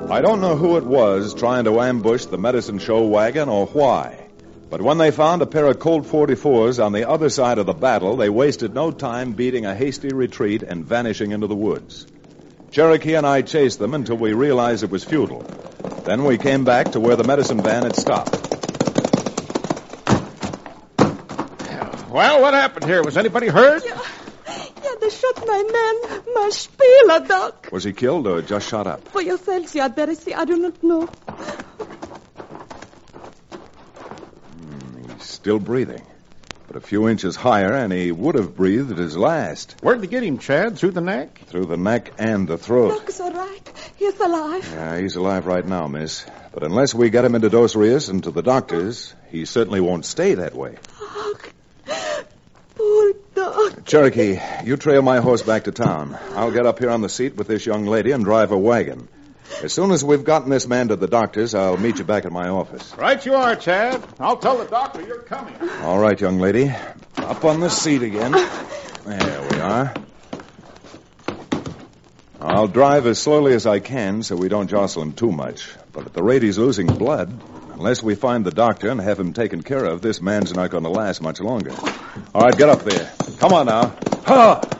I don't know who it was trying to ambush the medicine show wagon or why. But when they found a pair of Colt 44s on the other side of the battle, they wasted no time beating a hasty retreat and vanishing into the woods. Cherokee and I chased them until we realized it was futile. Then we came back to where the medicine van had stopped. Well, what happened here? Was anybody hurt? Yeah, they shot my man, my Spieler, Doc. Was he killed or just shot up? For yourselves, you had better see. I do not know. He's still breathing. But a few inches higher, and he would have breathed at his last. Where'd they get him, Chad? Through the neck? Through the neck and the throat. Doc is all right. He's alive. Yeah, he's alive right now, miss. But unless we get him into Dos Rios and to the doctors, he certainly won't stay that way. Doc. Poor Doc. Cherokee, you trail my horse back to town. I'll get up here on the seat with this young lady and drive a wagon. As soon as we've gotten this man to the doctor's, I'll meet you back at my office. Right you are, Chad. I'll tell the doctor you're coming. All right, young lady. Up on the seat again. There we are. I'll drive as slowly as I can so we don't jostle him too much. But at the rate he's losing blood, unless we find the doctor and have him taken care of, this man's not going to last much longer. All right, get up there. Come on now. Ha!